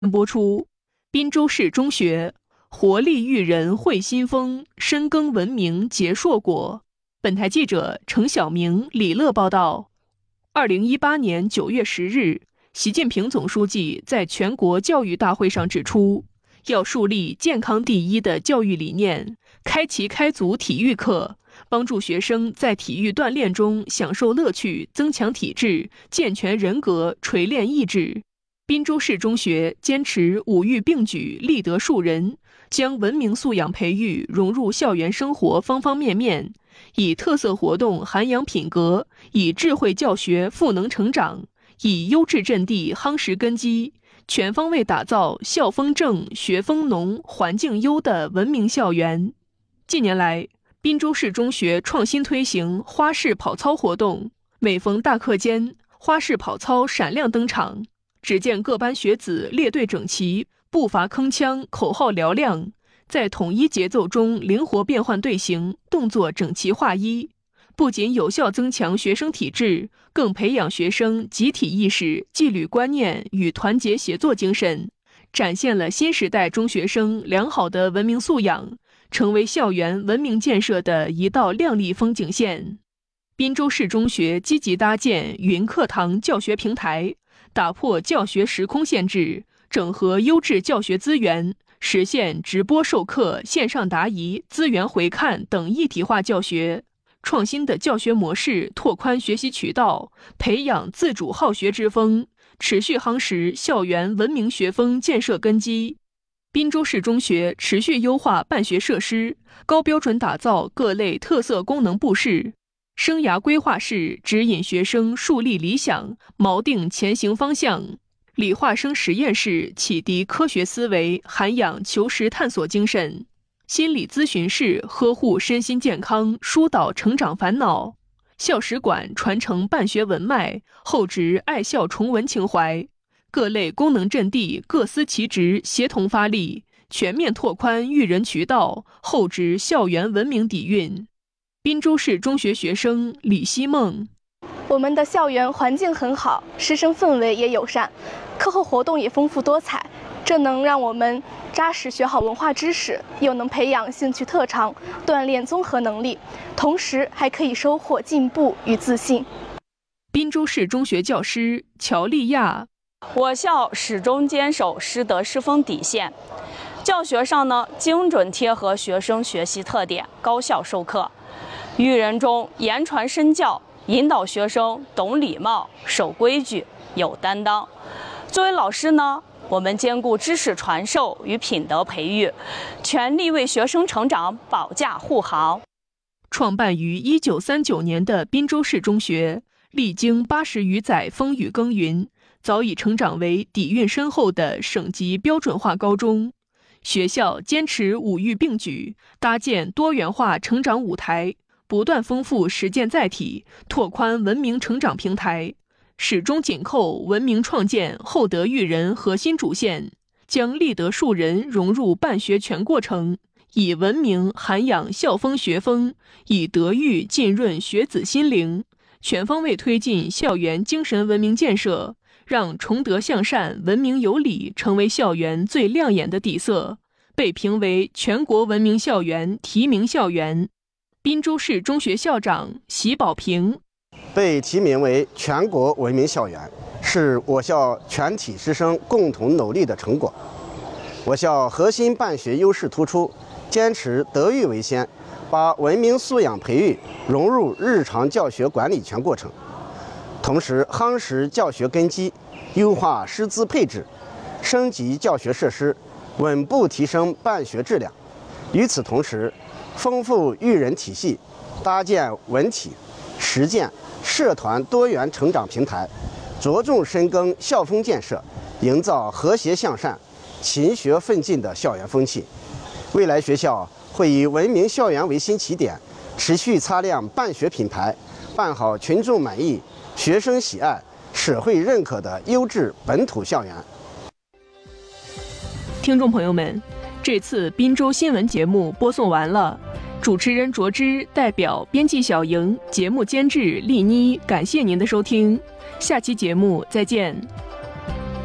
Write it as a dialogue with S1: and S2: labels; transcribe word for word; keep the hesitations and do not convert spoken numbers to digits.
S1: 播出。滨州市中学，活力育人会新风，深耕文明结硕果。本台记者程晓明、李乐报道。二零一八年九月十日，习近平总书记在全国教育大会上指出，要树立健康第一的教育理念，开齐开足体育课，帮助学生在体育锻炼中享受乐趣，增强体质，健全人格，锤炼意志。滨州市中学坚持五育并举，立德树人，将文明素养培育融入校园生活方方面面，以特色活动涵养品格，以智慧教学赋能成长，以优质阵地夯实根基，全方位打造校风正、学风浓、环境优的文明校园。近年来，滨州市中学创新推行花式跑操活动，每逢大课间，花式跑操闪亮登场。只见各班学子列队整齐，步伐铿锵，口号嘹亮，在统一节奏中灵活变换队形，动作整齐划一，不仅有效增强学生体质，更培养学生集体意识、纪律观念与团结协作精神，展现了新时代中学生良好的文明素养，成为校园文明建设的一道亮丽风景线。滨州市中学积极搭建云课堂教学平台，打破教学时空限制，整合优质教学资源，实现直播授课、线上答疑、资源回看等一体化教学。创新的教学模式拓宽学习渠道，培养自主好学之风，持续夯实校园文明学风建设根基。滨州市中学持续优化办学设施，高标准打造各类特色功能布室。生涯规划室指引学生树立理想，锚定前行方向；理化生实验室启迪科学思维，涵养求实探索精神；心理咨询室呵护身心健康，疏导成长烦恼；校史馆传承办学文脉，厚植爱校崇文情怀；各类功能阵地各司其职，协同发力，全面拓宽育人渠道，厚植校园文明底蕴。滨州市中学学生李希梦：
S2: 我们的校园环境很好，师生氛围也友善，课后活动也丰富多彩，这能让我们扎实学好文化知识，又能培养兴趣特长，锻炼综合能力，同时还可以收获进步与自信。
S1: 滨州市中学教师乔丽亚：
S3: 我校始终坚守师德师风底线，教学上呢精准贴合学生学习特点，高效授课。育人中言传身教，引导学生懂礼貌、守规矩、有担当。作为老师呢，我们兼顾知识传授与品德培育，全力为学生成长保驾护航。
S1: 创办于一九三九年的滨州市中学，历经八十余载风雨耕耘，早已成长为底蕴深厚的省级标准化高中。学校坚持五育并举，搭建多元化成长舞台，不断丰富实践载体，拓宽文明成长平台，始终紧扣文明创建、厚德育人核心主线，将立德树人融入办学全过程，以文明涵养校风学风，以德育浸润学子心灵，全方位推进校园精神文明建设，让崇德向善、文明有礼成为校园最亮眼的底色，被评为全国文明校园提名校园。滨州市中学校长席宝平：
S4: 被提名为全国文明校园，是我校全体师生共同努力的成果。我校核心办学优势突出，坚持德育为先，把文明素养培育融入日常教学管理全过程，同时夯实教学根基，优化师资配置，升级教学设施，稳步提升办学质量。与此同时，丰富育人体系，搭建文体、实践、社团多元成长平台，着重深耕校风建设，营造和谐向善、勤学奋进的校园风气。未来学校会以文明校园为新起点，持续擦亮办学品牌，办好群众满意、学生喜爱、社会认可的优质本土校园。
S1: 听众朋友们，这次滨州新闻节目播送完了，主持人卓之代表编辑小莹、节目监制丽妮，感谢您的收听，下期节目再见。